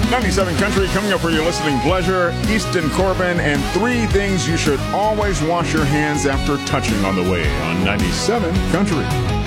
97 Country coming up for your listening pleasure. Easton Corbin and 3 things you should always wash your hands after touching on the way on 97 Country.